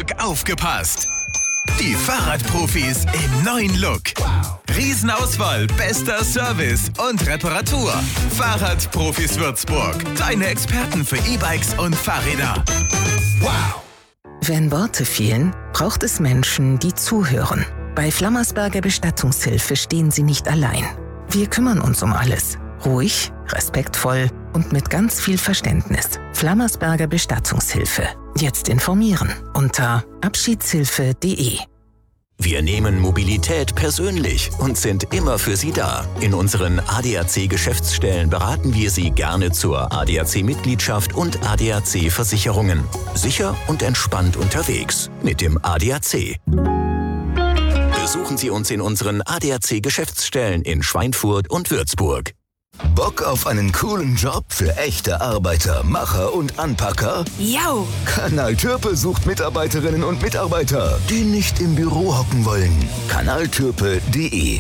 Würzburg aufgepasst! Die Fahrradprofis im neuen Look. Riesenauswahl, bester Service und Reparatur. Fahrradprofis Würzburg. Deine Experten für E-Bikes und Fahrräder. Wow! Wenn Worte fehlen, braucht es Menschen, die zuhören. Bei Flammersberger Bestattungshilfe stehen Sie nicht allein. Wir kümmern uns um alles. Ruhig, respektvoll und mit ganz viel Verständnis. Flammersberger Bestattungshilfe. Jetzt informieren unter abschiedshilfe.de. Wir nehmen Mobilität persönlich und sind immer für Sie da. In unseren ADAC-Geschäftsstellen beraten wir Sie gerne zur ADAC-Mitgliedschaft und ADAC-Versicherungen. Sicher und entspannt unterwegs mit dem ADAC. Besuchen Sie uns in unseren ADAC-Geschäftsstellen in Schweinfurt und Würzburg. Bock auf einen coolen Job für echte Arbeiter, Macher und Anpacker? Yo! Kanal Türpe sucht Mitarbeiterinnen und Mitarbeiter, die nicht im Büro hocken wollen. Kanaltürpe.de.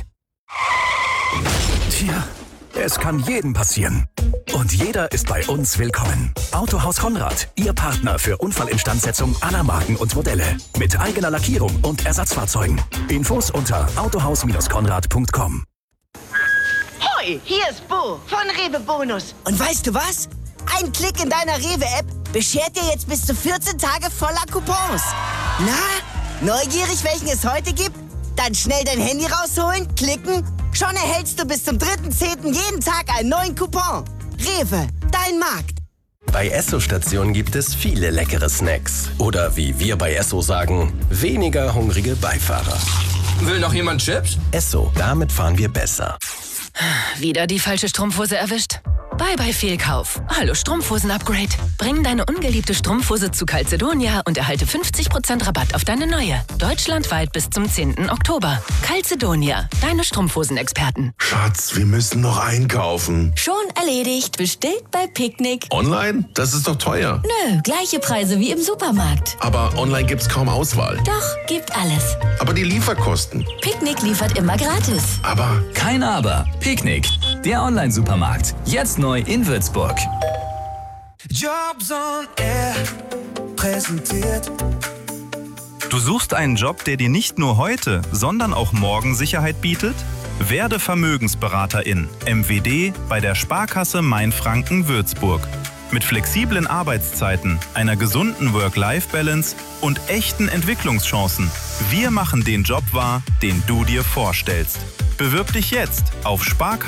Tja, es kann jedem passieren. Und jeder ist bei uns willkommen. Autohaus Konrad, Ihr Partner für Unfallinstandsetzung aller Marken und Modelle. Mit eigener Lackierung und Ersatzfahrzeugen. Infos unter autohaus-konrad.com. Hoi, hier ist Bo von Rewe Bonus. Und weißt du was? Ein Klick in deiner Rewe-App beschert dir jetzt bis zu 14 Tage voller Coupons. Na, neugierig, welchen es heute gibt? Dann schnell dein Handy rausholen, klicken. Schon erhältst du bis zum 3.10. jeden Tag einen neuen Coupon. Rewe, dein Markt. Bei Esso-Stationen gibt es viele leckere Snacks. Oder wie wir bei Esso sagen, weniger hungrige Beifahrer. Will noch jemand Chips? Esso, damit fahren wir besser. Wieder die falsche Strumpfhose erwischt? Bye Fehlkauf. Hallo Strumpfhosen-Upgrade. Bring deine ungeliebte Strumpfhose zu Calzedonia und erhalte 50% Rabatt auf deine neue. Deutschlandweit bis zum 10. Oktober. Calzedonia, deine Strumpfhosen-Experten. Schatz, wir müssen noch einkaufen. Schon erledigt. Bestellt bei Picknick. Online? Das ist doch teuer. Nö, gleiche Preise wie im Supermarkt. Aber online gibt's kaum Auswahl. Doch, gibt alles. Aber die Lieferkosten? Picknick liefert immer gratis. Aber... Kein Aber. Picknick, der Online-Supermarkt. Jetzt neu in Würzburg. Jobs on Air präsentiert. Du suchst einen Job, der dir nicht nur heute, sondern auch morgen Sicherheit bietet? Werde Vermögensberaterin, MWD, bei der Sparkasse Mainfranken Würzburg. Mit flexiblen Arbeitszeiten, einer gesunden Work-Life-Balance und echten Entwicklungschancen. Wir machen den Job wahr, den du dir vorstellst. Bewirb dich jetzt auf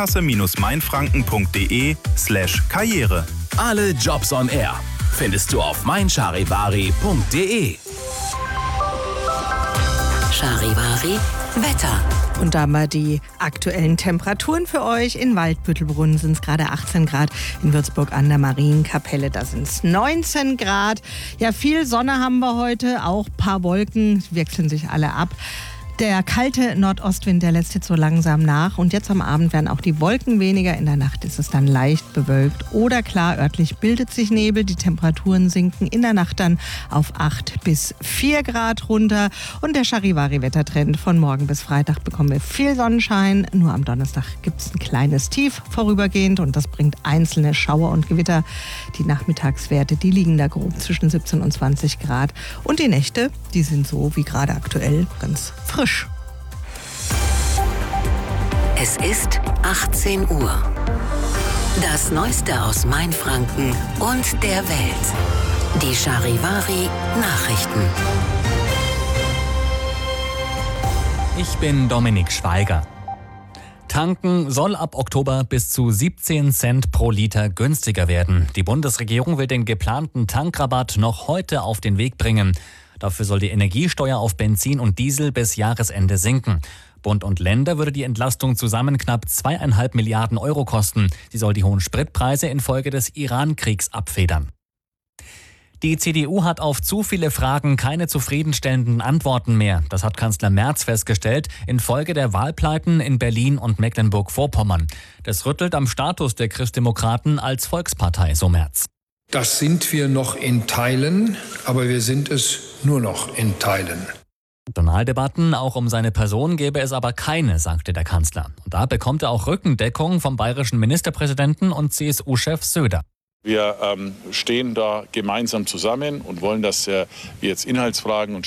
sparkasse-mainfranken.de/Karriere. Alle Jobs on Air findest du auf meincharivari.de. Charivari Wetter. Und da mal die aktuellen Temperaturen für euch. In Waldbüttelbrunn sind es gerade 18 Grad. In Würzburg an der Marienkapelle, da sind es 19 Grad. Ja, viel Sonne haben wir heute, auch ein paar Wolken, wechseln sich alle ab. Der kalte Nordostwind, der lässt jetzt so langsam nach. Und jetzt am Abend werden auch die Wolken weniger. In der Nacht ist es dann leicht bewölkt oder klar. Örtlich bildet sich Nebel. Die Temperaturen sinken in der Nacht dann auf 8 bis 4 Grad runter. Und der Charivari-Wettertrend von morgen bis Freitag bekommen wir viel Sonnenschein. Nur am Donnerstag gibt es ein kleines Tief vorübergehend. Und das bringt einzelne Schauer und Gewitter. Die Nachmittagswerte, die liegen da grob zwischen 17 und 20 Grad. Und die Nächte, die sind so wie gerade aktuell ganz frisch. Es ist 18 Uhr. Das Neueste aus Mainfranken und der Welt. Die Charivari Nachrichten. Ich bin Dominik Schweiger. Tanken soll ab Oktober bis zu 17 Cent pro Liter günstiger werden. Die Bundesregierung will den geplanten Tankrabatt noch heute auf den Weg bringen. Dafür soll die Energiesteuer auf Benzin und Diesel bis Jahresende sinken. Bund und Länder würde die Entlastung zusammen knapp 2,5 Milliarden Euro kosten. Sie soll die hohen Spritpreise infolge des Iran-Kriegs abfedern. Die CDU hat auf zu viele Fragen keine zufriedenstellenden Antworten mehr. Das hat Kanzler Merz festgestellt, infolge der Wahlpleiten in Berlin und Mecklenburg-Vorpommern. Das rüttelt am Status der Christdemokraten als Volkspartei, so Merz. Das sind wir noch in Teilen, aber wir sind es nur noch in Teilen. Personaldebatten auch um seine Person gäbe es aber keine, sagte der Kanzler. Und da bekommt er auch Rückendeckung vom bayerischen Ministerpräsidenten und CSU-Chef Söder. Wir stehen da gemeinsam zusammen und wollen, dass wir jetzt Inhaltsfragen und